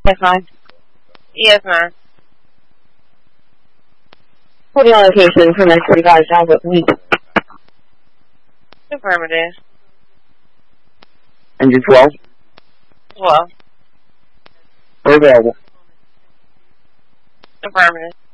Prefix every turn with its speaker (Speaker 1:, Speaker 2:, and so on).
Speaker 1: Yes, ma'am.
Speaker 2: Yes, ma'am.
Speaker 1: What the location for next week? Guys, job with me.
Speaker 2: Affirmative.
Speaker 1: And you're 12?
Speaker 2: Well,
Speaker 1: We're available.
Speaker 2: affirmative.